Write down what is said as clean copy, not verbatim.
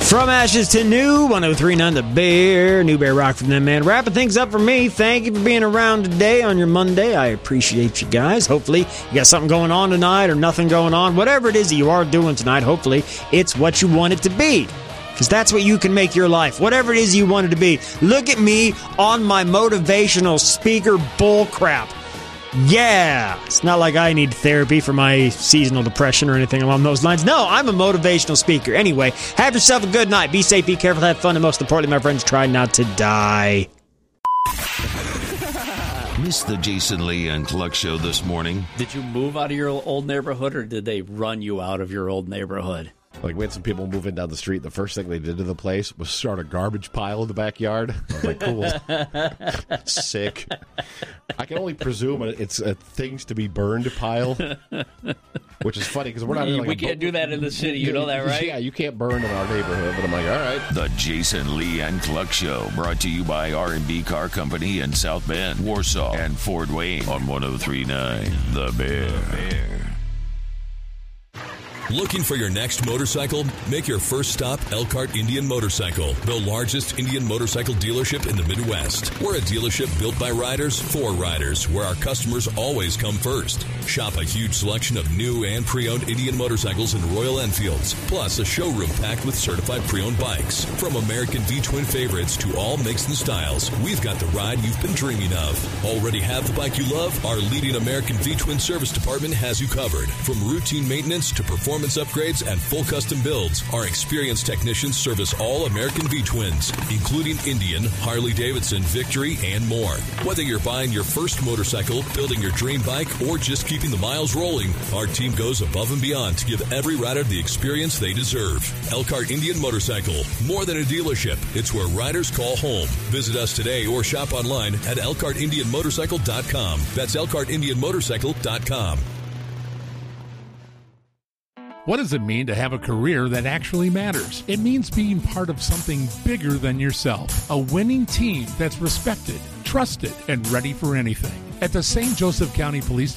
From Ashes to New, 103.9 The Bear, New Bear Rock from them, man. Wrapping things up for me. Thank you for being around today on your Monday. I appreciate you guys. Hopefully, you got something going on tonight or nothing going on. Whatever it is that you are doing tonight, hopefully, it's what you want it to be. Because that's what you can make your life. Whatever it is you want it to be. Look at me on my motivational speaker bullcrap. Yeah, it's not like I need therapy for my seasonal depression or anything along those lines. No, I'm a motivational speaker. Anyway, have yourself a good night. Be safe, be careful, have fun, and most importantly, my friends, try not to die. Missed the Jason Lee and Cluck Show this morning? Did you move out of your old neighborhood, or did they run you out of your old neighborhood? Like, we had some people moving down the street. The first thing they did to the place was start a garbage pile in the backyard. I was like, cool. Sick. I can only presume it's a things to be burned pile, which is funny because we're not in like we can't do that in the city. You know that, right? Yeah, you can't burn in our neighborhood. But I'm like, all right. The Jason Lee and Cluck Show, brought to you by R&B Car Company in South Bend, Warsaw, and Fort Wayne on 103.9 The Bear. Looking for your next motorcycle? Make your first stop Elkhart Indian Motorcycle, the largest Indian motorcycle dealership in the Midwest. We're a dealership built by riders for riders, where our customers always come first. Shop a huge selection of new and pre-owned Indian motorcycles and Royal Enfields, plus a showroom packed with certified pre-owned bikes. From American V-Twin favorites to all makes and styles, we've got the ride you've been dreaming of. Already have the bike you love? Our leading American V-Twin service department has you covered. From routine maintenance to performance upgrades and full custom builds, our experienced technicians service all American V-Twins, including Indian, Harley-Davidson, Victory, and more. Whether you're buying your first motorcycle, building your dream bike, or just keeping the miles rolling, our team goes above and beyond to give every rider the experience they deserve. Elkhart Indian Motorcycle, more than a dealership, it's where riders call home. Visit us today or shop online at ElkhartIndianMotorcycle.com. That's ElkhartIndianMotorcycle.com. What does it mean to have a career that actually matters? It means being part of something bigger than yourself. A winning team that's respected, trusted, and ready for anything. At the St. Joseph County Police